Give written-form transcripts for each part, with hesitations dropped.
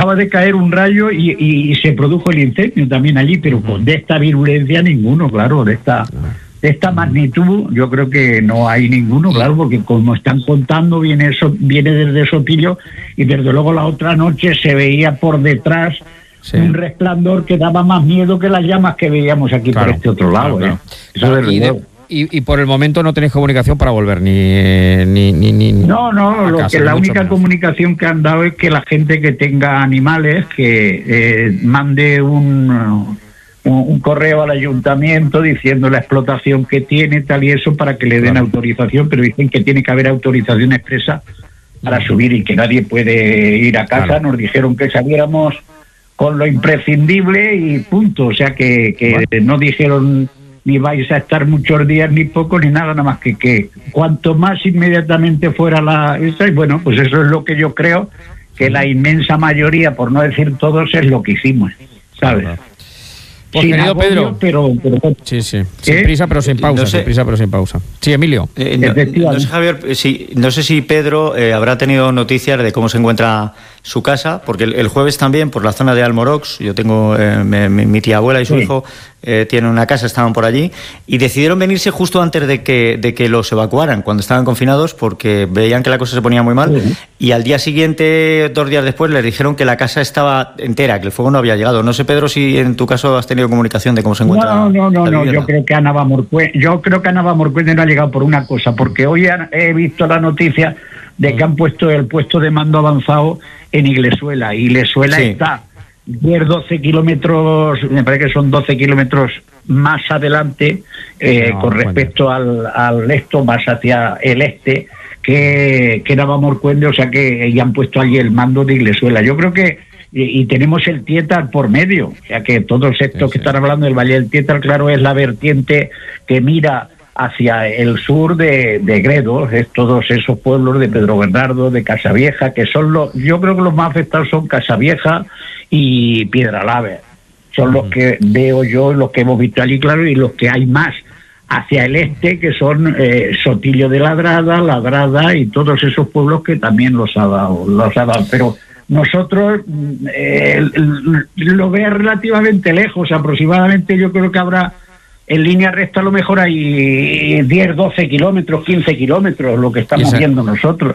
acaba de caer un rayo y se produjo el incendio también allí, pero de esta virulencia ninguno, claro, de esta magnitud yo creo que no hay ninguno, claro, porque como están contando viene desde Sotillo, y desde luego la otra noche se veía por detrás un resplandor que daba más miedo que las llamas que veíamos aquí por este otro lado. Claro. Eso desde luego. Y por el momento no tenéis comunicación para volver No, la única comunicación que han dado es que la gente que tenga animales que mande un correo al ayuntamiento diciendo la explotación que tiene, tal y eso, para que le den autorización, pero dicen que tiene que haber autorización expresa para subir y que nadie puede ir a casa. Claro. Nos dijeron que saliéramos con lo imprescindible y punto, o sea que no dijeron ni vais a estar muchos días ni poco ni nada más que cuanto más inmediatamente fuera esa, y bueno, pues eso es lo que yo creo que la inmensa mayoría, por no decir todos, es lo que hicimos, ¿sabes? Claro. Pues sin querido agobio, Pedro, pero sí, sin prisa pero sin pausa, sin prisa pero sin pausa. Sí, Emilio. No sé, Javier, no sé si Pedro habrá tenido noticias de cómo se encuentra su casa, porque el jueves también por la zona de Almorox, yo tengo mi tía abuela y su hijo tienen una casa, estaban por allí y decidieron venirse justo antes de que los evacuaran, cuando estaban confinados, porque veían que la cosa se ponía muy mal, y al día siguiente, 2 días después, les dijeron que la casa estaba entera, que el fuego no había llegado. No sé, Pedro, si en tu caso has tenido comunicación de cómo se encuentra. No, yo creo que Ana Morcuende no ha llegado por una cosa, porque hoy he visto la noticia de que han puesto el puesto de mando avanzado en Iglesuela, y Iglesuela está 10-12 kilómetros, me parece que son 12 kilómetros más adelante, con respecto al esto, más hacia el este, que Navamorcuende, o sea que ya han puesto allí el mando de Iglesuela. Yo creo que, y tenemos el Tietar por medio, o sea que todos estos que están hablando del Valle del Tietar, claro, es la vertiente que mira hacia el sur de Gredos, es todos esos pueblos de Pedro Bernardo, de Casavieja, que son yo creo que los más afectados son Casavieja y Piedralave, son los que veo yo, los que hemos visto allí, claro, y los que hay más hacia el este, que son Sotillo de Ladrada y todos esos pueblos que también los ha dado, pero nosotros lo veo relativamente lejos, aproximadamente yo creo que habrá en línea recta a lo mejor hay 10, 12 kilómetros, 15 kilómetros, lo que estamos viendo nosotros.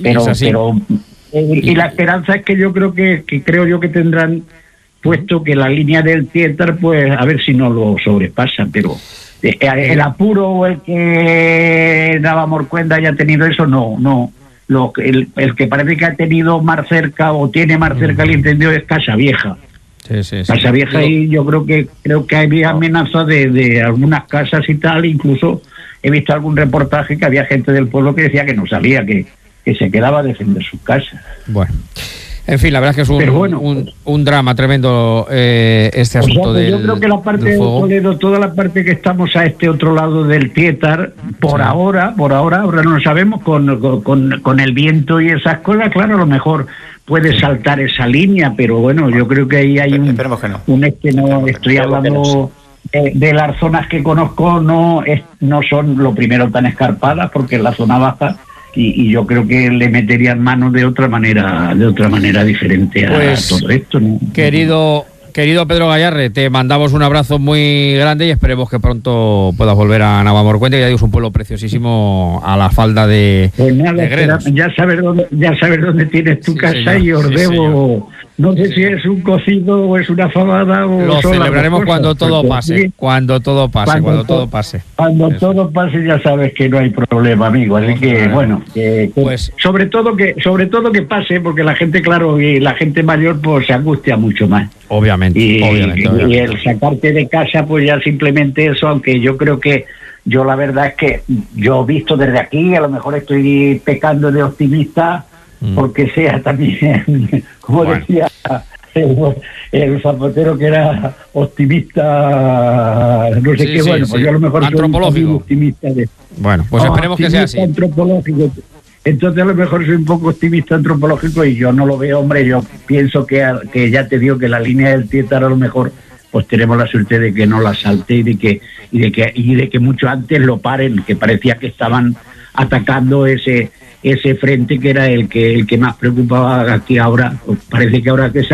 Y la esperanza es que yo creo que tendrán puesto que la línea del Tietar, pues a ver si no lo sobrepasan, pero el apuro o el que Navamorcuende haya tenido eso, no. El que parece que ha tenido más cerca o tiene más cerca el incendio es Casavieja. Sí. Casavieja, y yo creo que había amenaza de algunas casas y tal, incluso he visto algún reportaje que había gente del pueblo que decía que no salía, que se quedaba a defender sus casas. Bueno, en fin, la verdad es que es un drama tremendo este asunto del fuego. Yo creo que la parte de Toledo, toda la parte que estamos a este otro lado del Tietar, ahora no lo sabemos, con el viento y esas cosas, claro, a lo mejor puede saltar esa línea, pero bueno, yo creo que ahí hay estoy hablando de las zonas que conozco, no son lo primero tan escarpadas, porque es la zona baja, y yo creo que le meterían mano de otra manera diferente a todo esto, ¿no? Querido Pedro Gayarre, te mandamos un abrazo muy grande y esperemos que pronto puedas volver a Navamorcuende, que ya digo, es un pueblo preciosísimo a la falda de Gredos. Ya sabes dónde tienes tu casa, y os debo, no sé si es un cocido o es una fabada o lo celebraremos cuando todo pase, cuando todo pase. Cuando todo pase ya sabes que no hay problema, amigo, así que bueno, pues sobre todo que pase, porque la gente, claro, y la gente mayor pues se angustia mucho más. Obviamente. Y el sacarte de casa, pues ya simplemente eso, aunque yo creo que yo la verdad es que yo visto desde aquí, a lo mejor estoy pecando de optimista, porque sea también, como decía el zapatero, que era optimista, no sé qué, bueno, pues yo a lo mejor soy un optimista bueno, pues esperemos que sea así. Antropológico. Entonces a lo mejor soy un poco optimista antropológico y yo no lo veo, hombre. Yo pienso que ya te digo que la línea del Tietar a lo mejor pues tenemos la suerte de que no la salte y de que mucho antes lo paren, que parecía que estaban atacando ese frente que era el que más preocupaba aquí ahora. Parece que ahora que